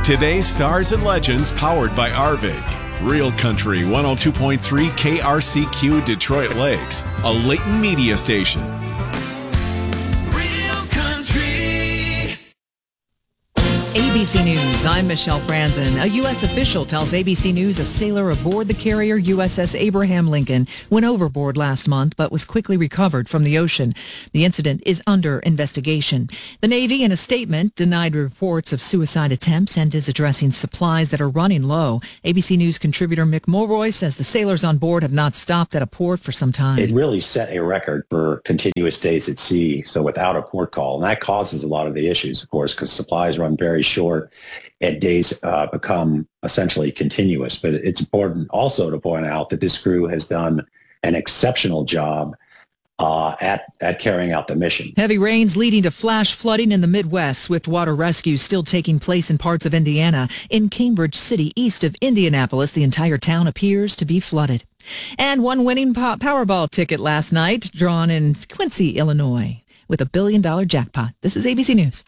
Today's Stars and Legends powered by Arvig. Real Country 102.3 KRCQ Detroit Lakes, a Leighton media station. Real Country. ABC News, I'm Michelle Franzen. A U.S. official tells ABC News a sailor aboard the carrier USS Abraham Lincoln went overboard last month but was quickly recovered from the ocean. The incident is under investigation. The Navy, in a statement, denied reports of suicide attempts and is addressing supplies that are running low. ABC News contributor Mick Mulroy says the sailors on board have not stopped at a port for some time. It really set a record for continuous days at sea, so without a port call. And that causes a lot of the issues, of course, because supplies run very short and days become essentially continuous. But it's important also to point out that this crew has done an exceptional job at carrying out the mission. Heavy rains leading to flash flooding in the Midwest. Swift water rescue still taking place in parts of Indiana. In Cambridge City, east of Indianapolis, the entire town appears to be flooded. And one winning Powerball ticket last night, drawn in Quincy, Illinois, with $1 billion jackpot. This is ABC News.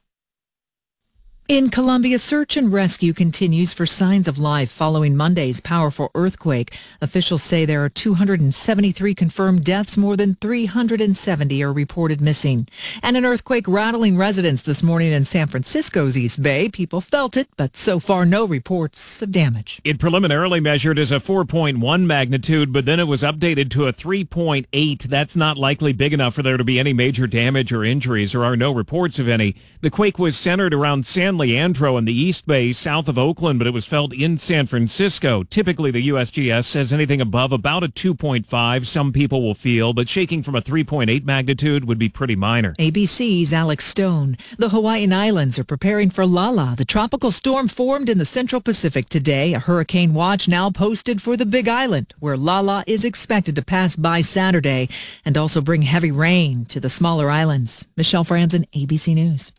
In Colombia, search and rescue continues for signs of life following Monday's powerful earthquake. Officials say there are 273 confirmed deaths. More than 370 are reported missing. And an earthquake rattling residents this morning in San Francisco's East Bay. People felt it, but so far no reports of damage. It preliminarily measured as a 4.1 magnitude, but then it was updated to a 3.8. That's not likely big enough for there to be any major damage or injuries. There are no reports of any. The quake was centered around San Leandro in the East Bay, south of Oakland, but it was felt in San Francisco. Typically, the USGS says anything above about a 2.5 some people will feel, but shaking from a 3.8 magnitude would be pretty minor. ABC's Alex Stone. The Hawaiian Islands are preparing for Lala. The tropical storm formed in the Central Pacific today. A hurricane watch now posted for the Big Island, where Lala is expected to pass by Saturday and also bring heavy rain to the smaller islands. Michelle Franzen, ABC News.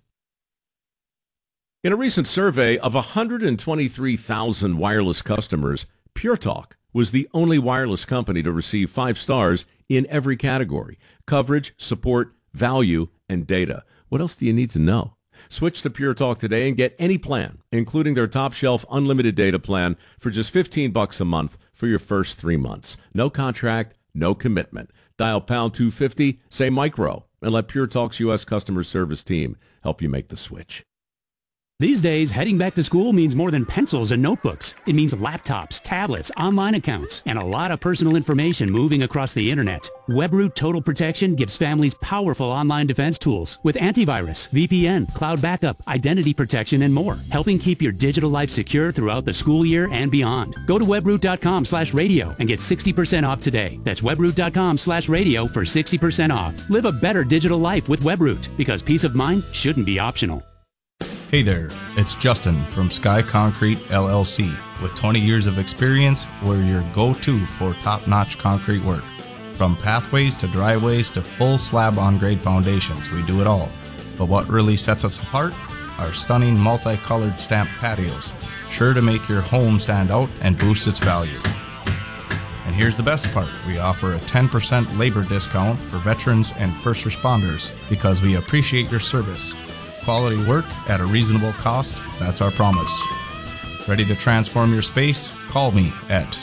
In a recent survey of 123,000 wireless customers, Pure Talk was the only wireless company to receive 5 stars in every category: coverage, support, value, and data. What else do you need to know? Switch to Pure Talk today and get any plan, including their top shelf unlimited data plan, for just $15 a month for your first 3 months. No contract, no commitment. Dial pound 250, say micro, and let Pure Talk's U.S. customer service team help you make the switch. These days, heading back to school means more than pencils and notebooks. It means laptops, tablets, online accounts, and a lot of personal information moving across the internet. WebRoot Total Protection gives families powerful online defense tools with antivirus, VPN, cloud backup, identity protection, and more, helping keep your digital life secure throughout the school year and beyond. Go to webroot.com/radio and get 60% off today. That's webroot.com/radio for 60% off. Live a better digital life with WebRoot, because peace of mind shouldn't be optional. Hey there, it's Justin from Sky Concrete LLC. With 20 years of experience, we're your go-to for top-notch concrete work. From pathways to driveways to full slab on-grade foundations, we do it all. But what really sets us apart? Our stunning multicolored stamped patios, sure to make your home stand out and boost its value. And here's the best part, we offer a 10% labor discount for veterans and first responders because we appreciate your service. Quality work at a reasonable cost, that's our promise. Ready to transform your space? Call me at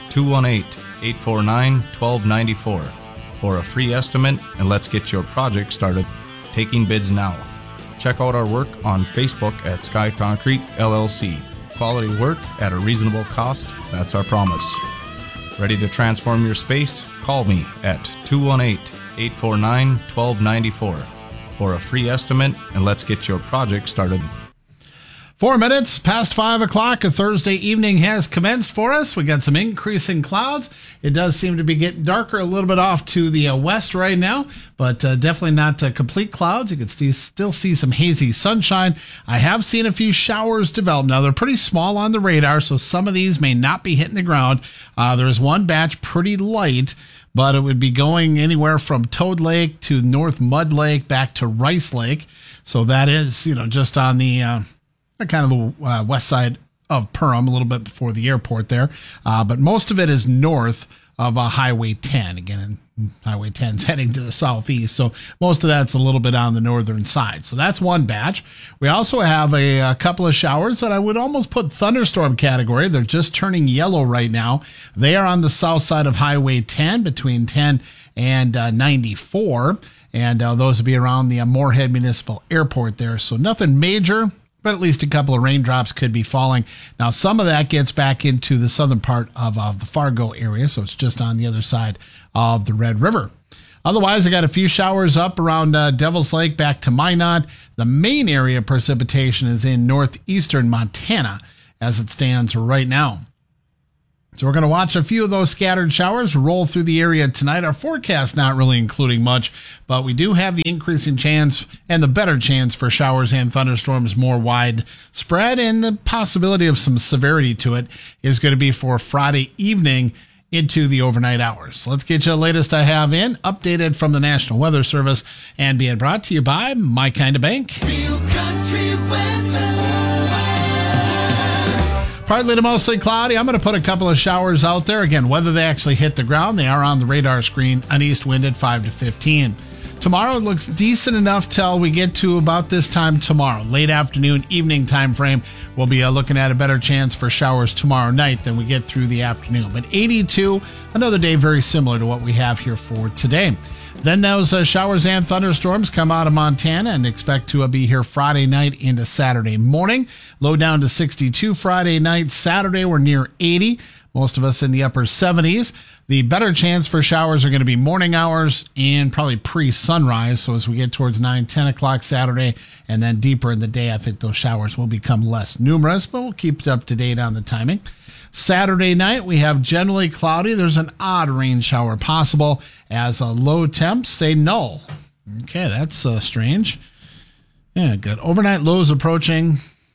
218-849-1294 for a free estimate, and let's get your project started. Taking bids now. Check out our work on Facebook at Sky Concrete LLC. Quality work at a reasonable cost, that's our promise. Ready to transform your space? Call me at 218-849-1294 for a free estimate, and let's get your project started. 4 minutes past 5 o'clock, a Thursday evening has commenced for us. We got some increasing clouds. It does seem to be getting darker a little bit off to the west right now, but definitely not complete clouds. You can still see some hazy sunshine. I have seen a few showers develop. Now, they're pretty small on the radar, so some of these may not be hitting the ground. There's one batch pretty light, but it would be going anywhere from Toad Lake to North Mud Lake back to Rice Lake. So that is, just on the kind of the west side of Perham, a little bit before the airport there. But most of it is north of Highway 10. Again, Highway 10's heading to the southeast, so most of that's a little bit on the northern side. So that's one batch. We also have a couple of showers that I would almost put thunderstorm category. They're just turning yellow right now. They are on the south side of Highway 10 between 10 and 94, and those will be around the Moorhead Municipal Airport there. So nothing major, but at least a couple of raindrops could be falling. Now, some of that gets back into the southern part of the Fargo area, so it's just on the other side of the Red River. Otherwise, I got a few showers up around Devil's Lake back to Minot. The main area of precipitation is in northeastern Montana as it stands right now. So we're going to watch a few of those scattered showers roll through the area tonight. Our forecast not really including much, but we do have the increasing chance and the better chance for showers and thunderstorms more widespread, and the possibility of some severity to it is going to be for Friday evening into the overnight hours. Let's get you the latest I have in, updated from the National Weather Service, and being brought to you by My Kind of Bank. Real country weather. Partly to mostly cloudy. I'm going to put a couple of showers out there. Again, whether they actually hit the ground, they are on the radar screen. An east wind at 5 to 15. Tomorrow looks decent enough till we get to about this time tomorrow. Late afternoon, evening time frame. We'll be looking at a better chance for showers tomorrow night than we get through the afternoon. But 82, another day very similar to what we have here for today. Then those showers and thunderstorms come out of Montana and expect to be here Friday night into Saturday morning. Low down to 62 Friday night. Saturday, we're near 80. Most of us in the upper 70s. The better chance for showers are going to be morning hours and probably pre-sunrise. So as we get towards 9, 10 o'clock Saturday and then deeper in the day, I think those showers will become less numerous, but we'll keep up to date on the timing. Saturday night, we have generally cloudy. There's an odd rain shower possible as low temps say null. Okay, that's strange. Yeah, good. Overnight lows approaching,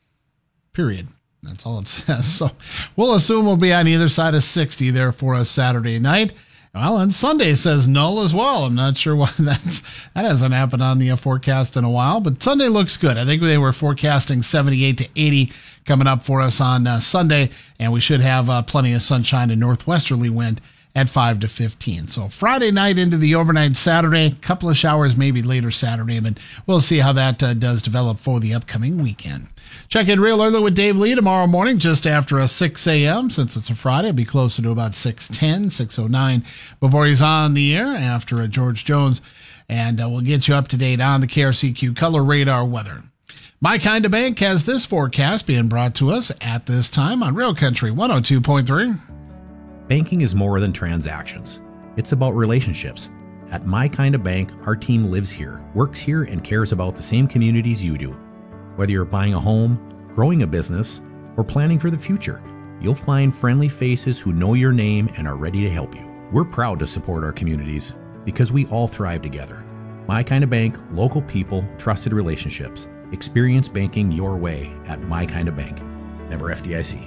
period. That's all it says. So we'll assume we'll be on either side of 60 there for us Saturday night. Well, and Sunday says null as well. I'm not sure why that hasn't happened on the forecast in a while, but Sunday looks good. I think they were forecasting 78 to 80 coming up for us on Sunday, and we should have plenty of sunshine and northwesterly wind at 5 to 15. So Friday night into the overnight Saturday, a couple of showers maybe later Saturday, but we'll see how that does develop for the upcoming weekend. Check in real early with Dave Lee tomorrow morning just after 6 a.m. Since it's a Friday, it'll be closer to about 6:10, 6:09 before he's on the air after George Jones, and we'll get you up to date on the KRCQ Color Radar weather. My Kind of Bank has this forecast being brought to us at this time on Real Country 102.3. Banking is more than transactions. It's about relationships. At My Kind of Bank, our team lives here, works here, and cares about the same communities you do. Whether you're buying a home, growing a business, or planning for the future, you'll find friendly faces who know your name and are ready to help you. We're proud to support our communities because we all thrive together. My Kind of Bank, local people, trusted relationships. Experience banking your way at My Kind of Bank. Member FDIC.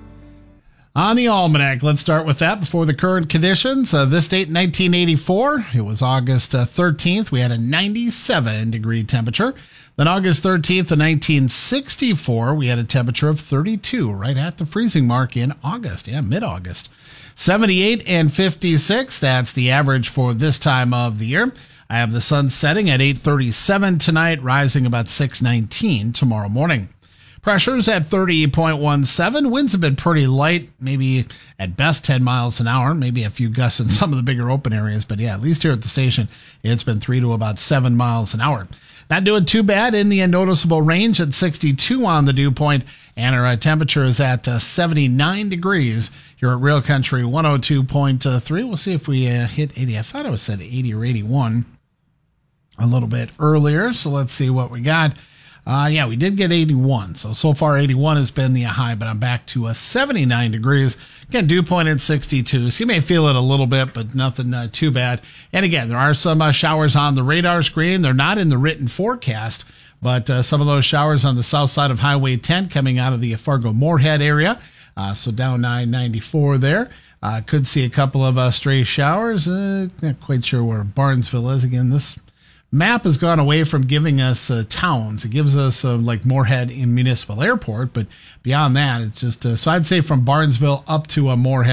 On the almanac, let's start with that before the current conditions. This date, 1984, it was August 13th. We had a 97-degree temperature. Then August 13th of 1964, we had a temperature of 32, right at the freezing mark in August. Yeah, mid-August. 78 and 56, that's the average for this time of the year. I have the sun setting at 8:37 tonight, rising about 6:19 tomorrow morning. Pressure's at 30.17. Winds have been pretty light, maybe at best 10 miles an hour, maybe a few gusts in some of the bigger open areas. But yeah, at least here at the station, it's been 3 to about 7 miles an hour. Not doing too bad in the noticeable range at 62 on the dew point, and our temperature is at 79 degrees here at Real Country 102.3. We'll see if we hit 80. I thought I was at 80 or 81 a little bit earlier, so let's see what we got. Yeah, we did get 81. So far 81 has been the high, but I'm back to 79 degrees. Again, dew point at 62. So you may feel it a little bit, but nothing too bad. And again, there are some showers on the radar screen. They're not in the written forecast, but some of those showers on the south side of Highway 10 coming out of the Fargo-Moorhead area. So down 994 there. Could see a couple of stray showers. Not quite sure where Barnesville is. Again, this map has gone away from giving us towns. It gives us like Moorhead in Municipal Airport, but beyond that, it's just so I'd say from Barnesville up to Moorhead,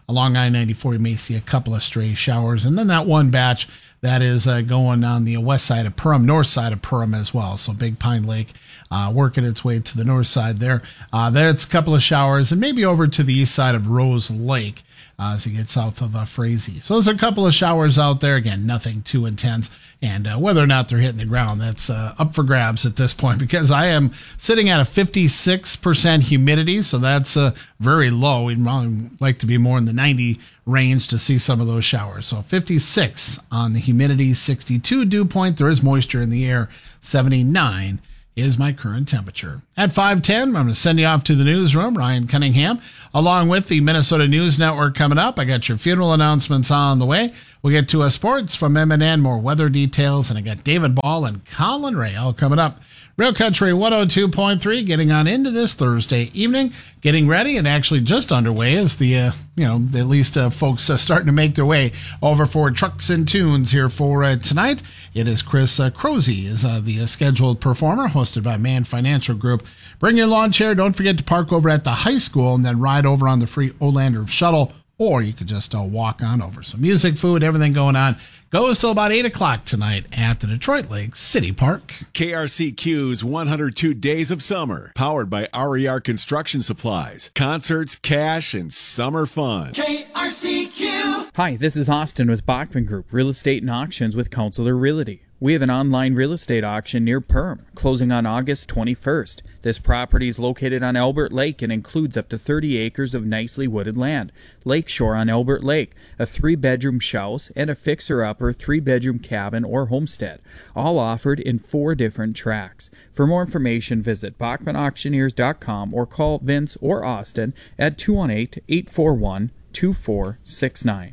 along I-94, you may see a couple of stray showers. And then that one batch that is going on the west side of Perham, north side of Perham as well. So Big Pine Lake working its way to the north side there. There's a couple of showers, and maybe over to the east side of Rose Lake as you get south of Frazee. So there's a couple of showers out there. Again, nothing too intense. And whether or not they're hitting the ground, that's up for grabs at this point, because I am sitting at a 56% humidity, so that's very low. We'd probably like to be more in the 90 range to see some of those showers. So 56 on the humidity, 62 dew point. There is moisture in the air, 79 is my current temperature. At 5:10, I'm going to send you off to the newsroom. Ryan Cunningham, along with the Minnesota News Network coming up. I got your funeral announcements on the way. We'll get to sports from M&N, more weather details, and I got David Ball and Colin Ray all coming up. Real Country 102.3, getting on into this Thursday evening, getting ready, and actually just underway is the, at least folks starting to make their way over for Trucks and Tunes here for tonight. It is Chris Crozy is the scheduled performer, hosted by Man Financial Group. Bring your lawn chair. Don't forget to park over at the high school and then ride over on the free Olander shuttle, or you could just walk on over. So music, food, everything going on. Goes till about 8 o'clock tonight at the Detroit Lakes City Park. KRCQ's 102 Days of Summer, powered by RER Construction Supplies. Concerts, cash, and summer fun. KRCQ. Hi, this is Austin with Bachman Group, Real Estate and Auctions with Counselor Realty. We have an online real estate auction near Perham, closing on August 21st. This property is located on Albert Lake and includes up to 30 acres of nicely wooded land. Lakeshore on Albert Lake, a 3-bedroom house, and a fixer-upper 3-bedroom cabin or homestead, all offered in 4 different tracts. For more information, visit BachmanAuctioneers.com or call Vince or Austin at 218-841-2469.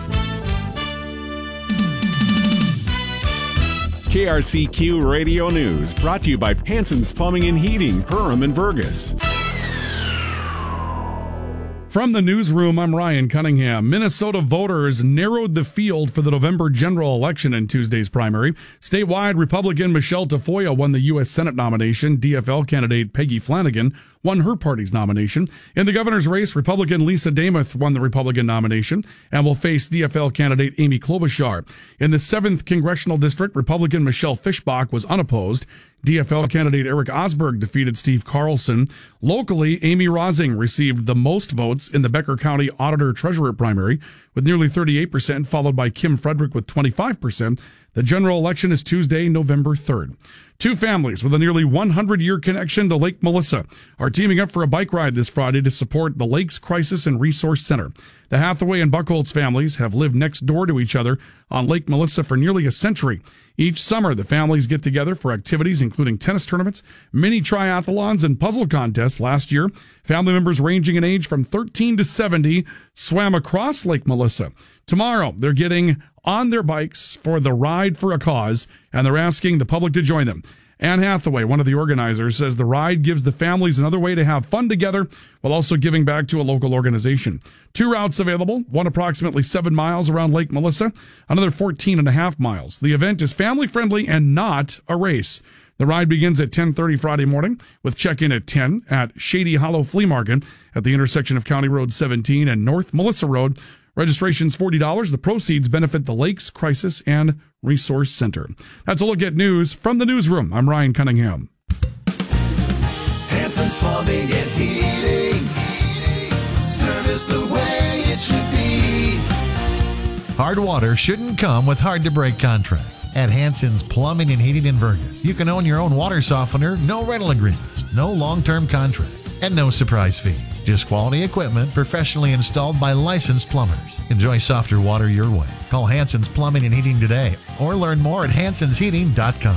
KRCQ Radio News, brought to you by Hanson's Plumbing and Heating, Perham and Vergas. From the newsroom, I'm Ryan Cunningham. Minnesota voters narrowed the field for the November general election in Tuesday's primary. Statewide, Republican Michelle Tafoya won the U.S. Senate nomination. DFL candidate Peggy Flanagan won her party's nomination. In the governor's race, Republican Lisa Damuth won the Republican nomination and will face DFL candidate Amy Klobuchar. In the 7th Congressional District, Republican Michelle Fischbach was unopposed. DFL candidate Eric Osberg defeated Steve Carlson. Locally, Amy Rosing received the most votes in the Becker County Auditor-Treasurer primary with nearly 38%, followed by Kim Frederick with 25%. The general election is Tuesday, November 3rd. 2 families with a nearly 100-year connection to Lake Melissa are teaming up for a bike ride this Friday to support the Lakes Crisis and Resource Center. The Hathaway and Buchholz families have lived next door to each other on Lake Melissa for nearly a century. Each summer, the families get together for activities including tennis tournaments, mini triathlons, and puzzle contests. Last year, family members ranging in age from 13 to 70 swam across Lake Melissa. Tomorrow, they're getting on their bikes for the Ride for a Cause, and they're asking the public to join them. Anne Hathaway, one of the organizers, says the ride gives the families another way to have fun together while also giving back to a local organization. 2 routes available, one approximately 7 miles around Lake Melissa, another 14.5 miles. The event is family-friendly and not a race. The ride begins at 10:30 Friday morning with check-in at 10 at Shady Hollow Flea Market at the intersection of County Road 17 and North Melissa Road. Registration's $40. The proceeds benefit the Lakes Crisis and Resource Center. That's a look at news from the newsroom. I'm Ryan Cunningham. Hanson's Plumbing and Heating. Service the way it should be. Hard water shouldn't come with hard-to-break contracts. At Hanson's Plumbing and Heating in Vergas, you can own your own water softener, no rental agreements, no long-term contracts, and no surprise fees. Just quality equipment professionally installed by licensed plumbers. Enjoy softer water your way. Call Hanson's Plumbing and Heating today or learn more at hansonsheating.com.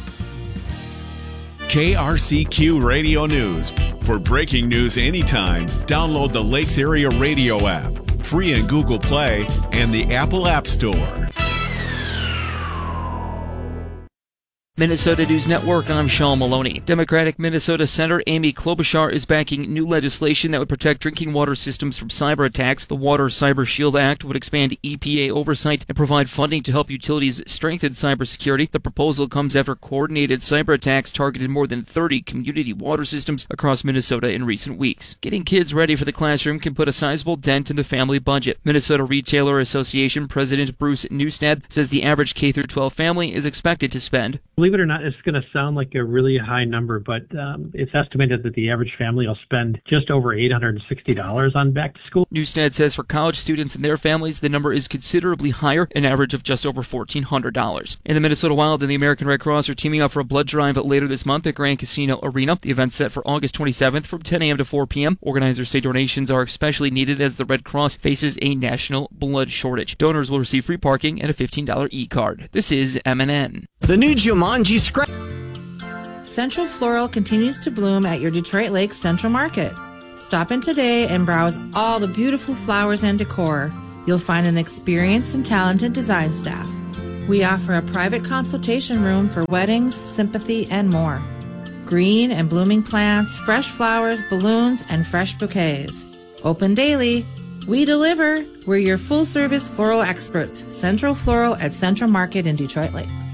KRCQ Radio News. For breaking news anytime, download the Lakes Area Radio app, free in Google Play and the Apple App Store. Minnesota News Network, I'm Sean Maloney. Democratic Minnesota Senator Amy Klobuchar is backing new legislation that would protect drinking water systems from cyber attacks. The Water Cyber Shield Act would expand EPA oversight and provide funding to help utilities strengthen cybersecurity. The proposal comes after coordinated cyber attacks targeted more than 30 community water systems across Minnesota in recent weeks. Getting kids ready for the classroom can put a sizable dent in the family budget. Minnesota Retailer Association President Bruce Newstead says the average K-12 family is expected to spend. Believe it or not, it's going to sound like a really high number, but it's estimated that the average family will spend just over $860 on back to school. Newstead says for college students and their families, the number is considerably higher, an average of just over $1,400. In the Minnesota Wild and the American Red Cross are teaming up for a blood drive later this month at Grand Casino Arena. The event's set for August 27th from 10 a.m. to 4 p.m. Organizers say donations are especially needed as the Red Cross faces a national blood shortage. Donors will receive free parking and a $15 e-card. This is MNN. The new Jumanji Scratch. Central Floral continues to bloom at your Detroit Lakes Central Market. Stop in today and browse all the beautiful flowers and decor. You'll find an experienced and talented design staff. We offer a private consultation room for weddings, sympathy, and more. Green and blooming plants, fresh flowers, balloons, and fresh bouquets. Open daily. We deliver. We're your full-service floral experts. Central Floral at Central Market in Detroit Lakes.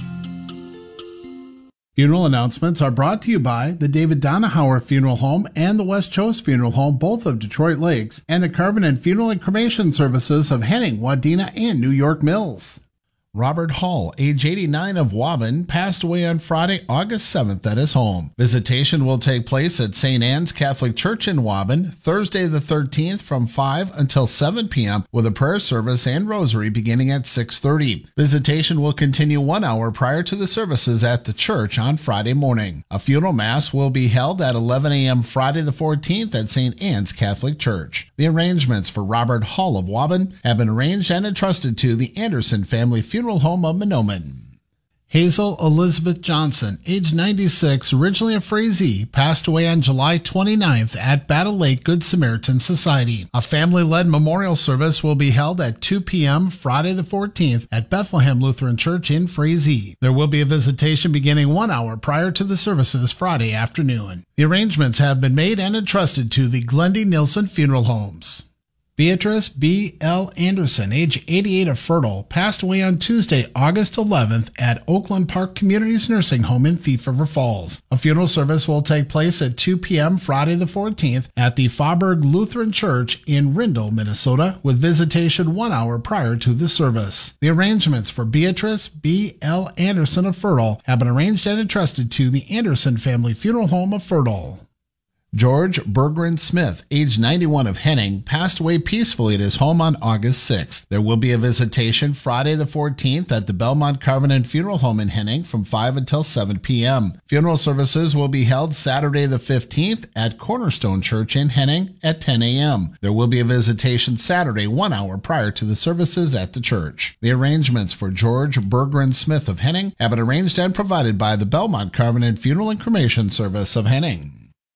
Funeral announcements are brought to you by the David Donahauer Funeral Home and the West Chose Funeral Home, both of Detroit Lakes, and the Covenant Funeral and Cremation Services of Henning, Wadena, and New York Mills. Robert Hall, age 89 of Waban, passed away on Friday, August 7th at his home. Visitation will take place at St. Anne's Catholic Church in Waban, Thursday the 13th from 5 until 7 p.m. with a prayer service and rosary beginning at 6:30. Visitation will continue 1 hour prior to the services at the church on Friday morning. A funeral mass will be held at 11 a.m. Friday the 14th at St. Anne's Catholic Church. The arrangements for Robert Hall of Waban have been arranged and entrusted to the Anderson Family Funeral Home of Mahnomen. Hazel Elizabeth Johnson, age 96, originally a Frazee, passed away on July 29th at Battle Lake Good Samaritan Society. A family-led memorial service will be held at 2 p.m. Friday the 14th at Bethlehem Lutheran Church in Frazee. There will be a visitation beginning 1 hour prior to the services Friday afternoon. The arrangements have been made and entrusted to the Glendy Nilsson Funeral Homes. Beatrice B. L. Anderson, age 88 of Fertile, passed away on Tuesday, August 11th at Oakland Park Communities Nursing Home in Thief River Falls. A funeral service will take place at 2 p.m. Friday the 14th at the Faubourg Lutheran Church in Rindle, Minnesota, with visitation 1 hour prior to the service. The arrangements for Beatrice B. L. Anderson of Fertile have been arranged and entrusted to the Anderson Family Funeral Home of Fertile. George Berggren Smith, age 91 of Henning, passed away peacefully at his home on August 6th. There will be a visitation Friday the 14th at the Belmont Covenant Funeral Home in Henning from 5 until 7 p.m. Funeral services will be held Saturday the 15th at Cornerstone Church in Henning at 10 a.m. There will be a visitation Saturday 1 hour prior to the services at the church. The arrangements for George Berggren Smith of Henning have been arranged and provided by the Belmont Covenant Funeral and Cremation Service of Henning.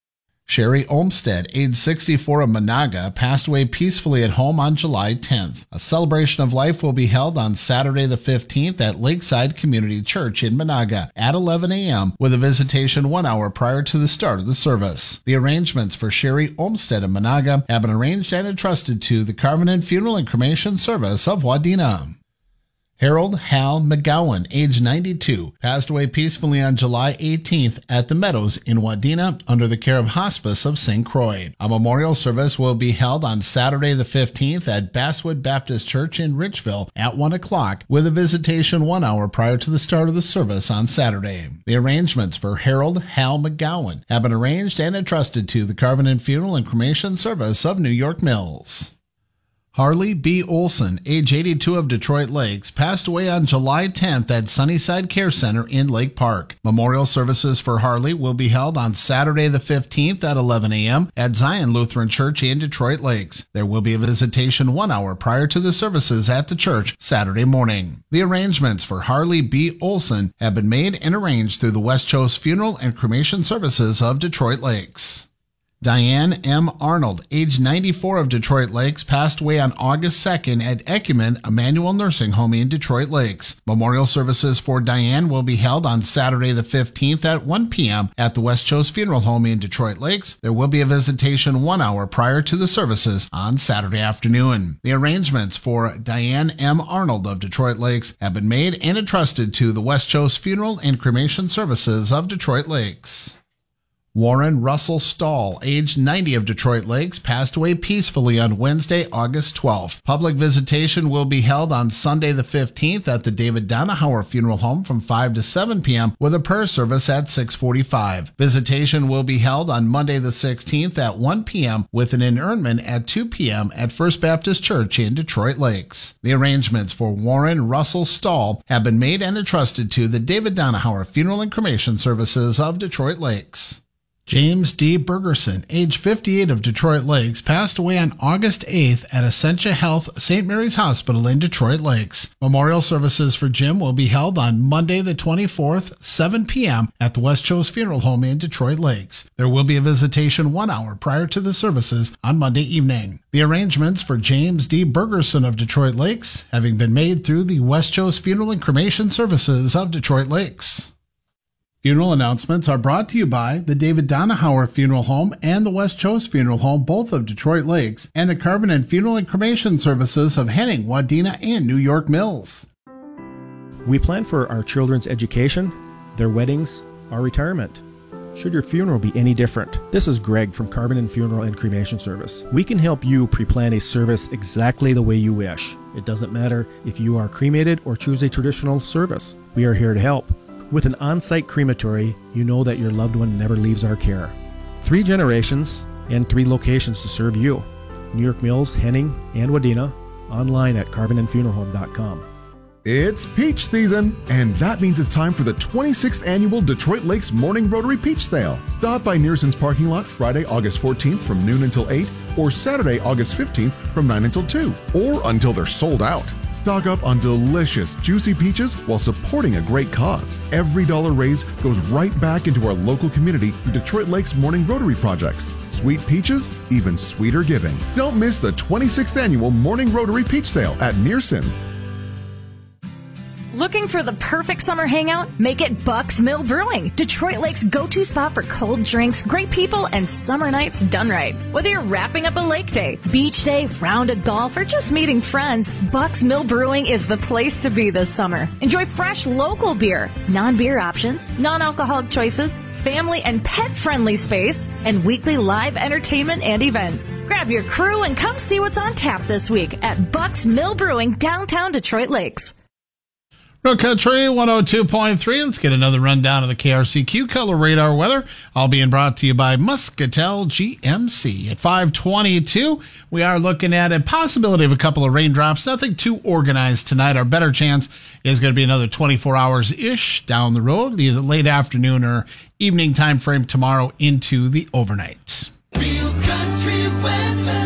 Sherry Olmstead, age 64 of Monaga, passed away peacefully at home on July 10th. A celebration of life will be held on Saturday the 15th at Lakeside Community Church in Monaga at 11 a.m. with a visitation 1 hour prior to the start of the service. The arrangements for Sherry Olmstead of Monaga have been arranged and entrusted to the Covenant Funeral and Cremation Service of Wadena. Harold Hal McGowan, age 92, passed away peacefully on July 18th at the Meadows in Wadena under the care of Hospice of St. Croix. A memorial service will be held on Saturday the 15th at Basswood Baptist Church in Richville at 1 o'clock with a visitation 1 hour prior to the start of the service on Saturday. The arrangements for Harold Hal McGowan have been arranged and entrusted to the Covenant Funeral and Cremation Service of New York Mills. Harley B. Olson, age 82 of Detroit Lakes, passed away on July 10th at Sunnyside Care Center in Lake Park. Memorial services for Harley will be held on Saturday the 15th at 11 a.m. at Zion Lutheran Church in Detroit Lakes. There will be a visitation 1 hour prior to the services at the church Saturday morning. The arrangements for Harley B. Olson have been made and arranged through the West Chose Funeral and Cremation Services of Detroit Lakes. Diane M. Arnold, age 94 of Detroit Lakes, passed away on August 2nd at Ecumen Emmanuel Nursing Home in Detroit Lakes. Memorial services for Diane will be held on Saturday the 15th at 1 p.m. at the West Coast Funeral Home in Detroit Lakes. There will be a visitation 1 hour prior to the services on Saturday afternoon. The arrangements for Diane M. Arnold of Detroit Lakes have been made and entrusted to the West Coast Funeral and Cremation Services of Detroit Lakes. Warren Russell Stahl, age 90 of Detroit Lakes, passed away peacefully on Wednesday, August 12th. Public visitation will be held on Sunday the 15th at the David Donahauer Funeral Home from 5 to 7 p.m. with a prayer service at 6:45. Visitation will be held on Monday the 16th at 1 p.m. with an interment at 2 p.m. at First Baptist Church in Detroit Lakes. The arrangements for Warren Russell Stahl have been made and entrusted to the David Donahauer Funeral and Cremation Services of Detroit Lakes. James D. Bergerson, age 58 of Detroit Lakes, passed away on August 8th at Essentia Health St. Mary's Hospital in Detroit Lakes. Memorial services for Jim will be held on Monday the 24th, 7 p.m. at the West Coast Funeral Home in Detroit Lakes. There will be a visitation 1 hour prior to the services on Monday evening. The arrangements for James D. Bergerson of Detroit Lakes having been made through the West Coast Funeral and Cremation Services of Detroit Lakes. Funeral announcements are brought to you by the David Donahauer Funeral Home and the West Coast Funeral Home, both of Detroit Lakes, and the Covenant Funeral and Cremation Services of Henning, Wadena, and New York Mills. We plan for our children's education, their weddings, our retirement. Should your funeral be any different? This is Greg from Carbon Funeral and Cremation Service. We can help you pre-plan a service exactly the way you wish. It doesn't matter if you are cremated or choose a traditional service. We are here to help. With an on-site crematory, you know that your loved one never leaves our care. 3 generations and 3 locations to serve you. New York Mills, Henning, and Wadena. Online at carbonandfuneralhome.com. It's peach season, and that means it's time for the 26th annual Detroit Lakes Morning Rotary Peach Sale. Stop by Nearson's parking lot Friday, August 14th from noon until 8, or Saturday, August 15th from 9 until 2, or until they're sold out. Stock up on delicious, juicy peaches while supporting a great cause. Every dollar raised goes right back into our local community through Detroit Lakes Morning Rotary projects. Sweet peaches, even sweeter giving. Don't miss the 26th annual Morning Rotary Peach Sale at Nearson's. Looking for the perfect summer hangout? Make it Buck's Mill Brewing, Detroit Lake's go-to spot for cold drinks, great people, and summer nights done right. Whether you're wrapping up a lake day, beach day, round of golf, or just meeting friends, Buck's Mill Brewing is the place to be this summer. Enjoy fresh local beer, non-beer options, non-alcoholic choices, family and pet-friendly space, and weekly live entertainment and events. Grab your crew and come see what's on tap this week at Buck's Mill Brewing, downtown Detroit Lakes. Real Country 102.3. Let's get another rundown of the KRCQ Color Radar weather. All being brought to you by Muscatel GMC. At 5:22, we are looking at a possibility of a couple of raindrops. Nothing too organized tonight. Our better chance is going to be another 24 hours-ish down the road, either late afternoon or evening time frame tomorrow into the overnight. Real Country weather.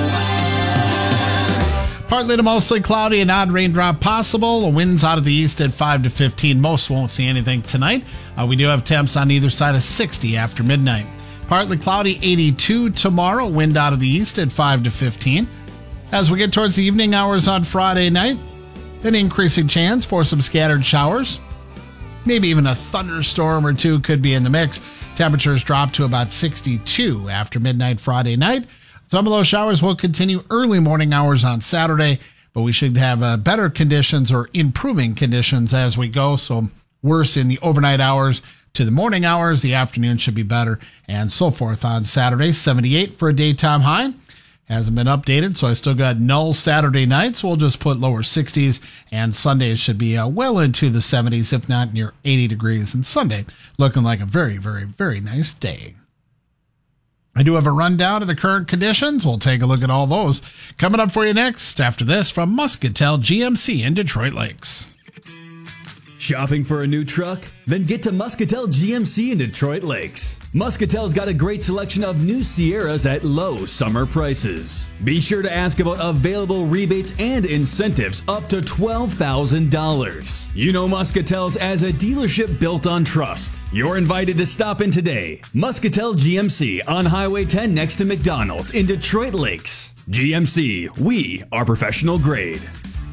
Partly to mostly cloudy, an odd raindrop possible. The winds out of the east at 5 to 15. Most won't see anything tonight. We do have temps on either side of 60 after midnight. Partly cloudy, 82 tomorrow. Wind out of the east at 5 to 15. As we get towards the evening hours on Friday night, an increasing chance for some scattered showers. Maybe even a thunderstorm or two could be in the mix. Temperatures drop to about 62 after midnight Friday night. Some of those showers will continue early morning hours on Saturday, but we should have better conditions or improving conditions as we go. So worse in the overnight hours to the morning hours. The afternoon should be better and so forth on Saturday. 78 for a daytime high. Hasn't been updated, so I still got null Saturday nights. We'll just put lower 60s, and Sundays should be well into the 70s, if not near 80 degrees. And Sunday looking like a very, very, very nice day. I do have a rundown of the current conditions. We'll take a look at all those coming up for you next after this from Muscatel GMC in Detroit Lakes. Shopping for a new truck? Then get to Muscatel GMC in Detroit Lakes. Muscatel's got a great selection of new Sierras at low summer prices. Be sure to ask about available rebates and incentives up to $12,000. You know Muscatel's as a dealership built on trust. You're invited to stop in today. Muscatel GMC on Highway 10 next to McDonald's in Detroit Lakes. GMC, we are professional grade.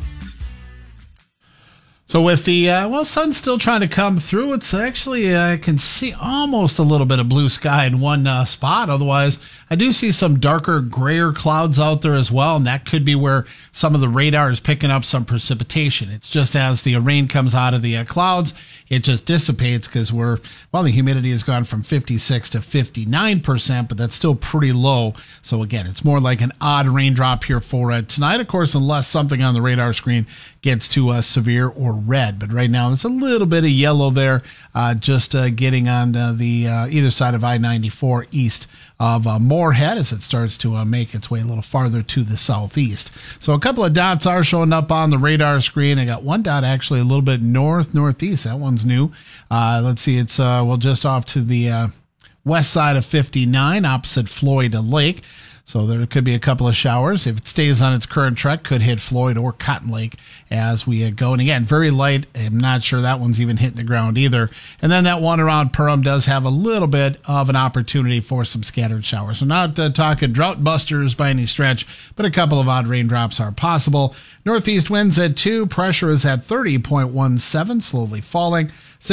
So with the, sun's still trying to come through. It's actually, I can see almost a little bit of blue sky in one spot. Otherwise, I do see some darker, grayer clouds out there as well, and that could be where some of the radar is picking up some precipitation. It's just as the rain comes out of the clouds, it just dissipates because the humidity has gone from 56 to 59%, but that's still pretty low. So again, it's more like an odd raindrop here for tonight, of course, unless something on the radar screen gets to severe or red. But right now, there's a little bit of yellow there, just getting on the either side of I-94 east of Moorhead as it starts to make its way a little farther to the southeast. So a couple of dots are showing up on the radar screen. I got one dot actually a little bit northeast. That one's new. Let's see. It's just off to the west side of 59, opposite Floyd Lake. So there could be a couple of showers. If it stays on its current track, could hit Floyd or Cotton Lake as we go. And again, very light. I'm not sure that one's even hitting the ground either. And then that one around Perham does have a little bit of an opportunity for some scattered showers. So not talking drought busters by any stretch, but a couple of odd raindrops are possible. Northeast winds at 2. Pressure is at 30.17, slowly falling.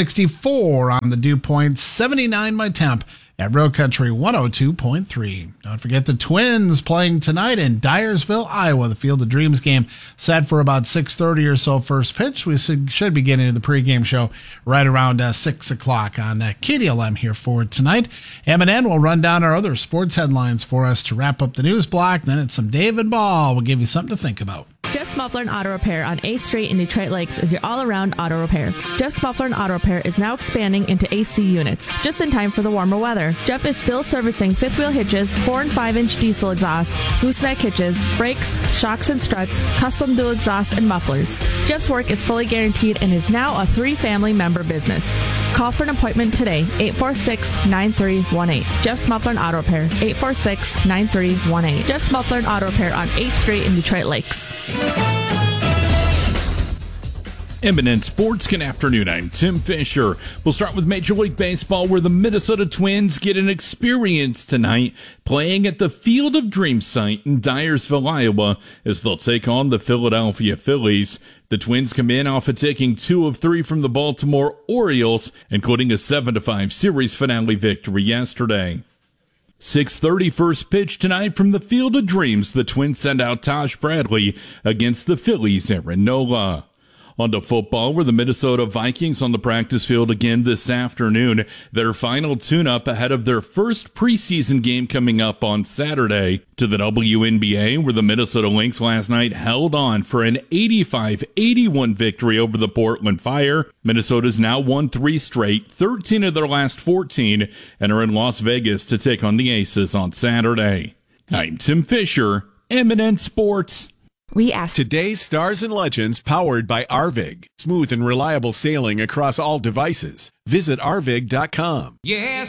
64 on the dew point, 79 my temp at Road Country 102.3. Don't forget the Twins playing tonight in Dyersville, Iowa. The Field of Dreams game set for about 6:30 or so first pitch. We should be getting into the pregame show right around 6 o'clock on KDLM here for tonight. M&N will run down our other sports headlines for us to wrap up the news block. Then it's some David Ball. We'll give you something to think about. Jeff's Muffler and Auto Repair on 8th Street in Detroit Lakes is your all-around auto repair. Jeff's Muffler and Auto Repair is now expanding into AC units, just in time for the warmer weather. Jeff is still servicing fifth wheel hitches, 4 and 5-inch diesel exhaust, gooseneck hitches, brakes, shocks and struts, custom dual exhaust, and mufflers. Jeff's work is fully guaranteed and is now a 3-family member business. Call for an appointment today, 846-9318. Jeff's Muffler and Auto Repair, 846-9318. Jeff's Muffler and Auto Repair on 8th Street in Detroit Lakes. M&N Sports, good afternoon. I'm Tim Fisher. We'll start with Major League Baseball, where the Minnesota Twins get an experience tonight playing at the Field of Dreams site in Dyersville, Iowa, as they'll take on the Philadelphia Phillies. The Twins come in off of taking 2 of 3 from the Baltimore Orioles, including a 7-5 series finale victory yesterday. 6:30 first pitch tonight from the Field of Dreams. The Twins send out Tosh Bradley against the Phillies' Aaron Nola. On to football, where the Minnesota Vikings on the practice field again this afternoon. Their final tune-up ahead of their first preseason game coming up on Saturday. To the WNBA, where the Minnesota Lynx last night held on for an 85-81 victory over the Portland Fire. Minnesota's now won 3 straight, 13 of their last 14, and are in Las Vegas to take on the Aces on Saturday. I'm Tim Fisher, M&N Sports. Today's Stars and Legends, powered by Arvig. Smooth and reliable sailing across all devices. Visit arvig.com. Yeah.